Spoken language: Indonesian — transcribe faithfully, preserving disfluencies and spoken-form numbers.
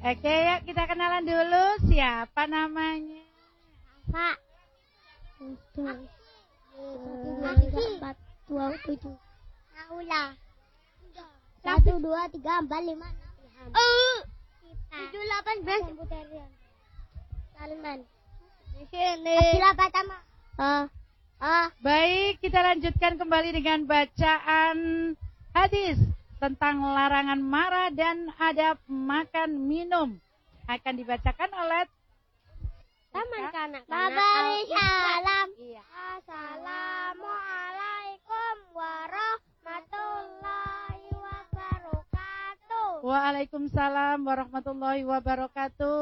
Oke, yuk kita kenalan dulu. Siapa namanya? Pak. Satu, dua, tiga, empat, dua, tujuh. Naula. Satu, dua, tiga, empat, lima, enam. Uh. Tujuh, delapan, belas. Salman. Di sini. Abdullah Fatama. Ah. Ah. Baik, kita lanjutkan kembali dengan bacaan hadis tentang larangan marah dan adab makan minum. Akan dibacakan oleh Taman kanak-kanak. Salam. Iya. Assalamualaikum warahmatullahi wabarakatuh. Waalaikumsalam warahmatullahi wabarakatuh.